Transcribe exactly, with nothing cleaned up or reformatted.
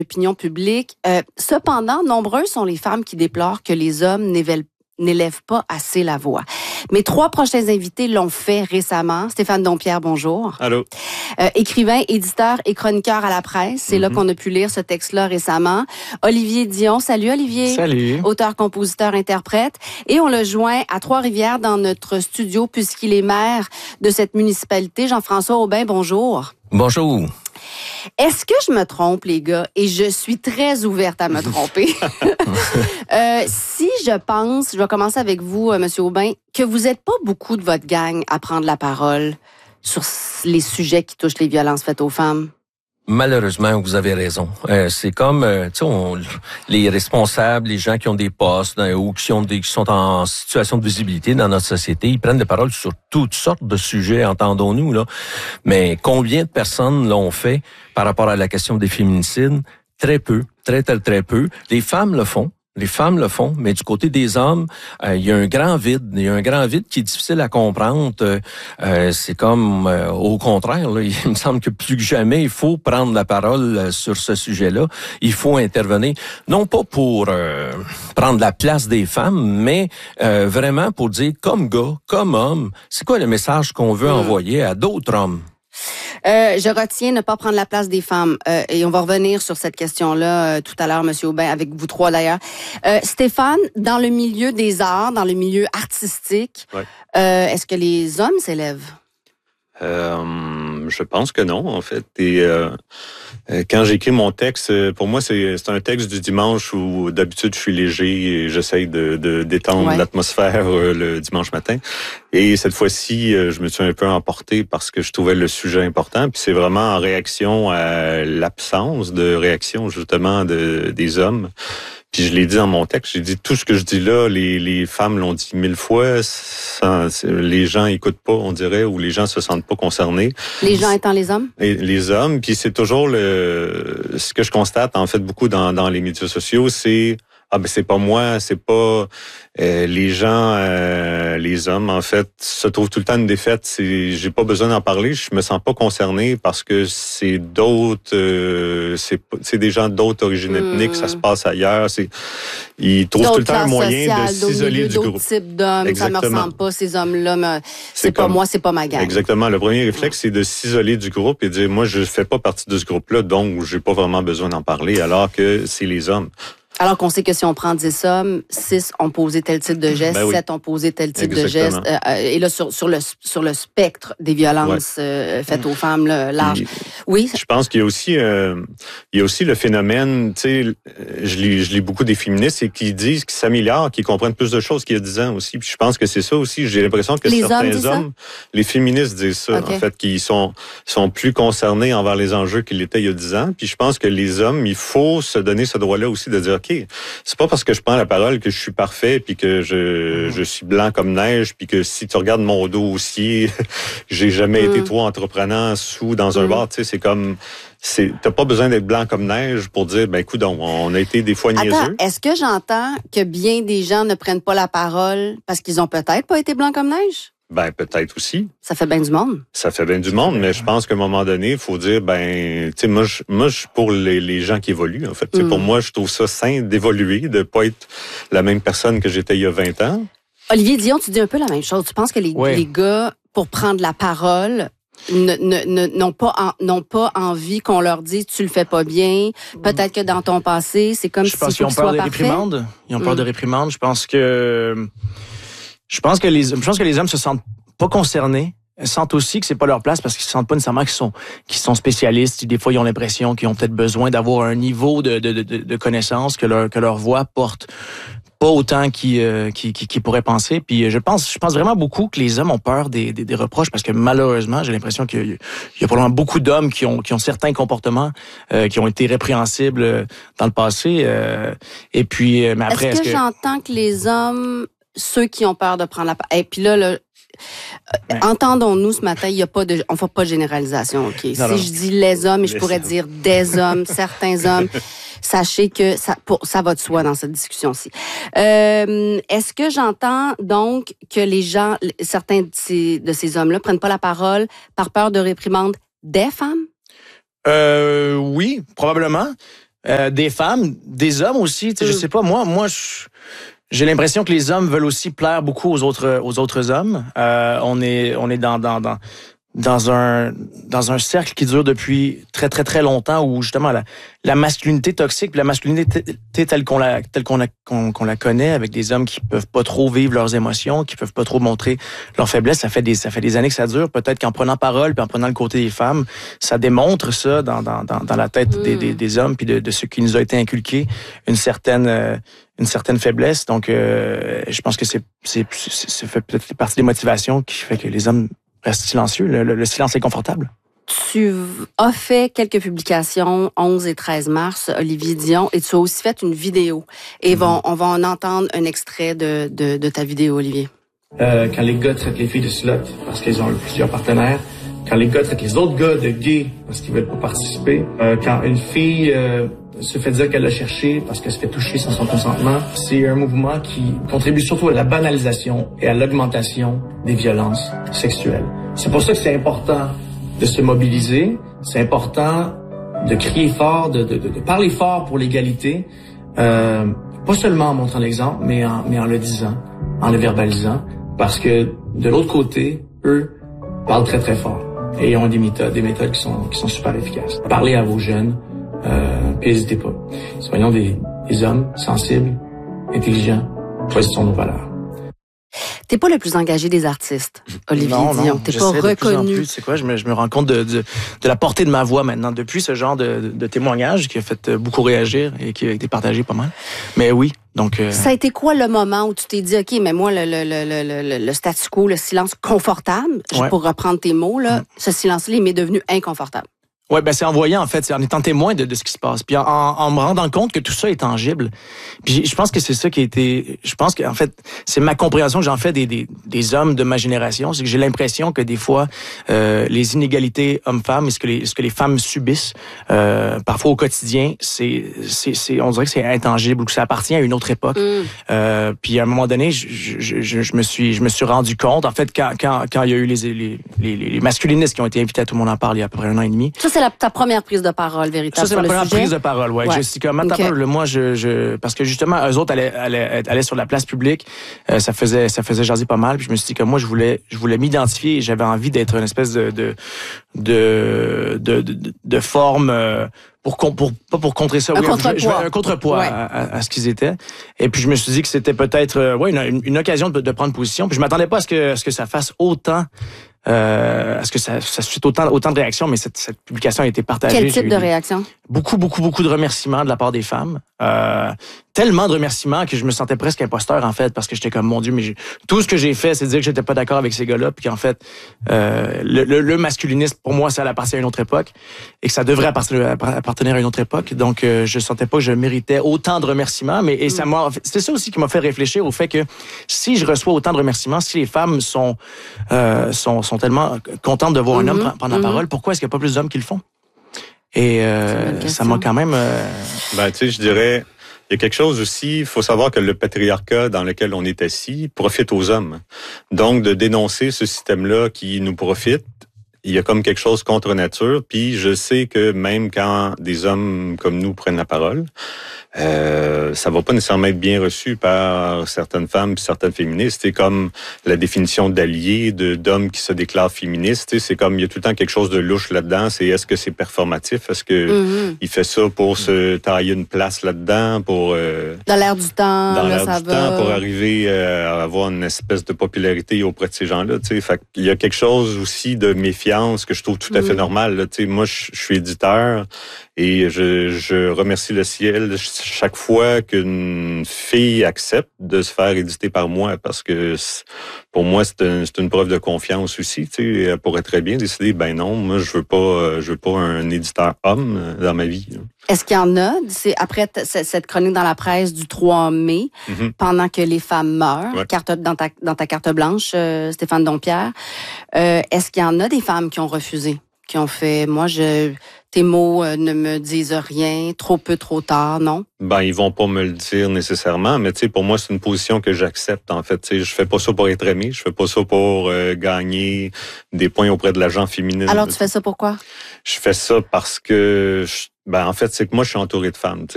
l'opinion publique. Euh, cependant, nombreuses sont les femmes qui déplorent que les hommes n'élèvent n'élève pas assez la voix. Mes trois prochains invités l'ont fait récemment. Stéphane Dompierre, bonjour. Allô. Euh, écrivain, éditeur et chroniqueur à la presse. C'est mm-hmm. là qu'on a pu lire ce texte-là récemment. Olivier Dion. Salut, Olivier. Salut. Auteur, compositeur, interprète. Et on le joint à Trois-Rivières dans notre studio puisqu'il est maire de cette municipalité. Jean-François Aubin, bonjour. Bonjour. Est-ce que je me trompe, les gars? Et je suis très ouverte à me tromper. euh, si je pense, je vais commencer avec vous, euh, M. Aubin, que vous n'êtes pas beaucoup de votre gang à prendre la parole sur les sujets qui touchent les violences faites aux femmes. Malheureusement, vous avez raison. Euh, c'est comme, euh, tu sais, on, les responsables, les gens qui ont des postes euh, ou qui, ont des, qui sont en situation de visibilité dans notre société, ils prennent la parole sur toutes sortes de sujets, entendons-nous, là. Mais combien de personnes l'ont fait par rapport à la question des féminicides? Très peu, très, très, très peu. Les femmes le font. Les femmes le font, mais du côté des hommes, euh, il y a un grand vide. Il y a un grand vide qui est difficile à comprendre. Euh, euh, c'est comme euh, au contraire. Là, il me semble que plus que jamais, il faut prendre la parole sur ce sujet-là. Il faut intervenir, non pas pour euh, prendre la place des femmes, mais euh, vraiment pour dire comme gars, comme homme, c'est quoi le message qu'on veut mmh. envoyer à d'autres hommes? Euh, je retiens ne pas prendre la place des femmes. Euh, et on va revenir sur cette question-là euh, tout à l'heure, M. Aubin, avec vous trois d'ailleurs. Euh, Stéphane, dans le milieu des arts, dans le milieu artistique, ouais. euh, est-ce que les hommes s'élèvent? Euh, je pense que non, en fait. Et euh, quand j'écris mon texte, pour moi, c'est, c'est un texte du dimanche où d'habitude je suis léger et j'essaye de, de détendre ouais. l'atmosphère euh, le dimanche matin. Et cette fois-ci, je me suis un peu emporté parce que je trouvais le sujet important. Puis c'est vraiment en réaction à l'absence de réaction justement de, des hommes. Puis je l'ai dit dans mon texte, j'ai dit tout ce que je dis là, les, les femmes l'ont dit mille fois, sans, les gens écoutent pas, on dirait, ou les gens se sentent pas concernés. Les gens étant les hommes? Et les hommes, puis c'est toujours le ce que je constate en fait beaucoup dans, dans les médias sociaux, c'est ah ben c'est pas moi, c'est pas euh, les gens, euh, les hommes en fait se trouvent tout le temps une défaite. C'est, j'ai pas besoin d'en parler, je me sens pas concerné parce que c'est d'autres, euh, c'est c'est des gens d'autres origines ethniques, mmh. ça se passe ailleurs. C'est ils trouvent d'autres tout le temps un moyen sociales, de s'isoler du groupe. D'autres types d'hommes, Exactement. Ça me ressemble pas ces hommes-là, mais c'est, c'est pas comme, moi, c'est pas ma gang. Exactement. Le premier réflexe, c'est de s'isoler du groupe et de dire moi je fais pas partie de ce groupe-là, donc j'ai pas vraiment besoin d'en parler, alors que c'est les hommes. Alors qu'on sait que si on prend dix hommes, six ont posé tel type de geste, ben oui. sept ont posé tel type Exactement. de geste. Euh, et là, sur, sur, le, sur le spectre des violences ouais. euh, faites aux femmes, là, large. Et, oui. Je pense qu'il y a aussi, euh, il y a aussi le phénomène, tu sais, je lis, je lis beaucoup des féministes et qui disent qu'ils s'améliorent, qu'ils comprennent plus de choses qu'il y a dix ans aussi. Puis je pense que c'est ça aussi. J'ai l'impression que les certains hommes, hommes, les féministes disent ça, okay. en fait, qu'ils sont, sont plus concernés envers les enjeux qu'ils l'étaient il y a dix ans. Puis je pense que les hommes, il faut se donner ce droit-là aussi de dire, OK, c'est pas parce que je prends la parole que je suis parfait puis que je mmh. je suis blanc comme neige puis que si tu regardes mon dossier, j'ai jamais mmh. été trop entreprenant sous dans un mmh. bar, tu sais, c'est comme c'est t'as pas besoin d'être blanc comme neige pour dire ben écoute donc on a été des fois niaiseux. Attends, est-ce que j'entends que bien des gens ne prennent pas la parole parce qu'ils ont peut-être pas été blancs comme neige? Ben, peut-être aussi. Ça fait bien du monde. Ça fait bien du monde, mais je pense qu'à un moment donné, il faut dire, ben, tu sais, moi, je, moi, je suis pour les, les gens qui évoluent, en fait. Mm. Pour moi, je trouve ça sain d'évoluer, de pas être la même personne que j'étais il y a vingt ans. Olivier Dion, tu dis un peu la même chose. Tu penses que les, ouais. les gars, pour prendre la parole, ne, ne, ne, n'ont pas en, n'ont pas envie qu'on leur dise tu le fais pas bien. Peut-être que dans ton passé, c'est comme je si pense qu'ils ont peur de réprimandes. Ils ont peur mm. de réprimandes. Je pense que... Je pense que les, je pense que les hommes se sentent pas concernés, sentent aussi que c'est pas leur place parce qu'ils se sentent pas nécessairement qu'ils sont, qu'ils sont spécialistes. Des fois, ils ont l'impression qu'ils ont peut-être besoin d'avoir un niveau de, de, de, de connaissance que leur, que leur voix porte pas autant qu'ils, euh, qu'ils, qu'ils pourraient penser. Puis je pense, je pense vraiment beaucoup que les hommes ont peur des, des, des reproches parce que malheureusement, j'ai l'impression qu'il y a, il y a probablement beaucoup d'hommes qui ont, qui ont certains comportements euh, qui ont été répréhensibles dans le passé. Euh, et puis, mais après, est-ce que, est-ce que j'entends que les hommes ceux qui ont peur de prendre la parole. Et puis là, là ouais. entendons-nous ce matin, il y a pas de, on fait pas de généralisation, ok. Non, si non. je dis les hommes, et je les pourrais hommes. dire des hommes, certains hommes, sachez que ça, pour, ça va de soi dans cette discussion-ci. Euh, est-ce que j'entends donc que les gens, certains de ces, de ces hommes-là prennent pas la parole par peur de réprimande des femmes? Euh, oui, probablement. euh, des femmes, des hommes aussi. Tu sais, mm. je sais pas, moi, moi, je, j'ai l'impression que les hommes veulent aussi plaire beaucoup aux autres, aux autres hommes. Euh, on est, on est dans, dans, dans, dans un, dans un cercle qui dure depuis très, très, très longtemps où justement la, la masculinité toxique, la masculinité telle qu'on la, telle qu'on la, qu'on, qu'on la connaît, avec des hommes qui peuvent pas trop vivre leurs émotions, qui peuvent pas trop montrer leurs faiblesses, ça fait des, ça fait des années que ça dure. Peut-être qu'en prenant parole puis en prenant le côté des femmes, ça démontre ça dans, dans, dans, dans la tête mmh. des, des, des hommes puis de, de ce qui nous a été inculqué, une certaine, euh, une certaine faiblesse. Donc, euh, je pense que c'est, c'est, c'est, c'est fait peut-être partie des motivations qui fait que les hommes reste silencieux. Le, le, le silence est confortable. Tu as fait quelques publications onze et treize mars, Olivier Dion, et tu as aussi fait une vidéo. Et mmh. on, on va en entendre un extrait de, de, de ta vidéo, Olivier. Euh, quand les gars traitent les filles de sluts parce qu'ils ont plusieurs partenaires, quand les gars traitent les autres gars de gays parce qu'ils veulent pas participer, euh, quand une fille euh, se fait dire qu'elle l'a cherché parce qu'elle se fait toucher sans son consentement, c'est un mouvement qui contribue surtout à la banalisation et à l'augmentation des violences sexuelles. C'est pour ça que c'est important de se mobiliser, c'est important de crier fort, de, de, de parler fort pour l'égalité, euh, pas seulement en montrant l'exemple, mais en, mais en le disant, en le verbalisant, parce que de l'autre côté, eux parlent très très fort et ont des méthodes, des méthodes qui sont, qui sont super efficaces. Parlez à vos jeunes, euh, puis n'hésitez pas. Soyons des, des hommes sensibles, intelligents, choisissons nos valeurs. T'es pas le plus engagé des artistes, Olivier non, Dion. Non, T'es pas reconnu. C'est quoi, je me, je me rends compte de, de, de la portée de ma voix maintenant, depuis ce genre de, de, de témoignage qui a fait beaucoup réagir et qui a été partagé pas mal. Mais oui, donc... Euh... Ça a été quoi le moment où tu t'es dit, OK, mais moi, le, le, le, le, le statu quo, le silence confortable, ouais. pour reprendre tes mots, là, mmh. ce silence-là, il m'est devenu inconfortable. Ouais, ben c'est en voyant, en fait, c'est en étant témoin de, de ce qui se passe, puis en, en me rendant compte que tout ça est tangible. Puis je pense que c'est ça qui a été, je pense qu'en fait, c'est ma compréhension que j'en fais des, des, des hommes de ma génération, c'est que j'ai l'impression que des fois, euh, les inégalités hommes-femmes et ce que les, ce que les femmes subissent, euh, parfois au quotidien, c'est, c'est, c'est, on dirait que c'est intangible ou que ça appartient à une autre époque. Mm. Euh, puis à un moment donné, je, je, je, je me suis, je me suis rendu compte, en fait, quand, quand, quand il y a eu les, les, les, les masculinistes qui ont été invités à Tout le monde en parle il y a à peu près un an et demi. Ça, c'est la, ta première prise de parole, véritable. Ça, c'est sur la le première sujet. prise de parole, ouais. ouais. Je comme okay. parole, moi, je, je, parce que justement, eux autres allaient, allaient, allaient sur la place publique, euh, ça faisait, ça faisait jaser pas mal. Puis je me suis dit que moi, je voulais, je voulais m'identifier et j'avais envie d'être une espèce de, de, de, de, de, de forme. Euh, Pour, pour, pas pour contrer ça, un oui, contrepoids, je, je, un contrepoids ouais. à, à, à ce qu'ils étaient. Et puis je me suis dit que c'était peut-être euh, ouais, une, une occasion de, de prendre position. Puis je m'attendais pas à ce que, à ce que ça fasse autant, euh, à ce que ça, ça suscite autant, autant de réactions, mais cette, cette publication a été partagée. Quel type de réaction? Beaucoup, beaucoup, beaucoup de remerciements de la part des femmes. Euh, tellement de remerciements que je me sentais presque imposteur, en fait, parce que j'étais comme, mon Dieu, mais j'ai, tout ce que j'ai fait, c'est dire que j'étais pas d'accord avec ces gars-là, puis qu'en fait, euh, le, le, le masculinisme, pour moi, ça appartient à une autre époque, et que ça devrait appartenir à une autre époque. Donc, euh, je sentais pas que je méritais autant de remerciements, mais et ça m'a, c'est ça aussi qui m'a fait réfléchir au fait que si je reçois autant de remerciements, si les femmes sont, euh, sont, sont tellement contentes de voir mm-hmm. un homme prendre la mm-hmm. parole, pourquoi est-ce qu'il n'y a pas plus d'hommes qui le font? Et euh, ça m'a quand même... Euh... Ben, tu sais, je dirais, il y a quelque chose aussi, il faut savoir que le patriarcat dans lequel on est assis profite aux hommes. Donc, de dénoncer ce système-là qui nous profite, il y a comme quelque chose contre nature. Puis, je sais que même quand des hommes comme nous prennent la parole, euh, ça va pas nécessairement être bien reçu par certaines femmes et certaines féministes. C'est comme la définition d'allié, de, d'hommes qui se déclarent féministes. C'est comme, il y a tout le temps quelque chose de louche là-dedans. C'est est-ce que c'est performatif? Est-ce que mm-hmm. il fait ça pour se tailler une place là-dedans? Pour euh, Dans l'air du temps, Dans là, l'air ça du va. temps, pour arriver à avoir une espèce de popularité auprès de ces gens-là. T'sais. Fait qu'il y a quelque chose aussi de méfiance que je trouve tout à fait mm-hmm. normal. Là. T'sais, moi, je, je suis éditeur et je, je remercie le ciel chaque fois qu'une fille accepte de se faire éditer par moi, parce que pour moi, c'est, un, c'est une preuve de confiance aussi. Tu sais, elle pourrait très bien décider, ben non, moi, je veux pas, je veux pas un éditeur homme dans ma vie. Là. Est-ce qu'il y en a, c'est après t- cette chronique dans la presse du trois mai, mm-hmm. pendant que les femmes meurent, ouais. carte, dans, ta, dans ta carte blanche, euh, Stéphane Dompierre, euh, est-ce qu'il y en a des femmes qui ont refusé, qui ont fait, moi, je... tes mots euh, ne me disent rien, trop peu, trop tard, non? Ben, ils vont pas me le dire nécessairement, mais tu sais, pour moi, c'est une position que j'accepte, en fait. Tu sais, je fais pas ça pour être aimé, je fais pas ça pour euh, gagner des points auprès de l'agent féminin. Alors, tu fais ça pourquoi? Je fais ça parce que je Ben, en fait, c'est que moi, je suis entouré de femmes.